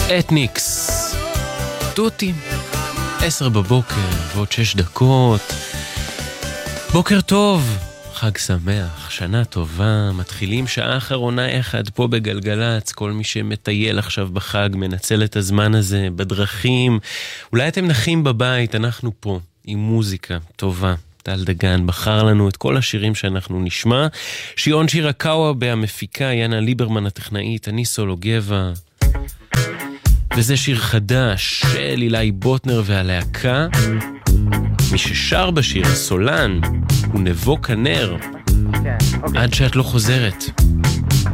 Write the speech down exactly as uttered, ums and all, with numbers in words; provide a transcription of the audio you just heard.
אתניקס, תותי, עשר בבוקר ועוד שש דקות. בוקר טוב, חג שמח, שנה טובה, מתחילים שעה אחרונה אחד פה בגלגלץ. כל מי שמטייל עכשיו בחג מנצל את הזמן הזה בדרכים, אולי אתם נחים בבית, אנחנו פה עם מוזיקה טובה. טל דגן בחר לנו את כל השירים שאנחנו נשמע. שיון שירקאווה בהמפיקה, יאנה ליברמן הטכנאית, אני סולו גבע. וזה שיר חדש של אילי בוטנר והלהקה. מי ששר בשיר הסולן הוא נבו כנר. עד שאת לא חוזרת.